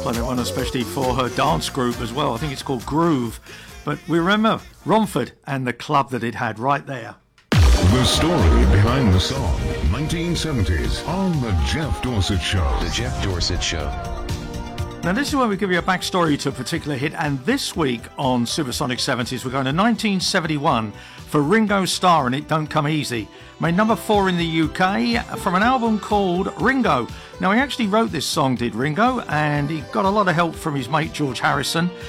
Well, one especially for her dance group as well. I think it's called Groove. But we remember Romford and the club that it had right there. The story behind the song, 1970s, on The Jeff Dorsett Show. The Jeff Dorsett Show. Now, this is where we give you a backstory to a particular hit, and this week on Supersonic 70s, we're going to 1971 for Ringo Starr and It Don't Come Easy. Made number 4 in the UK from an album called Ringo. Now, he actually wrote this song, did Ringo, and he got a lot of help from his mate George Harrison.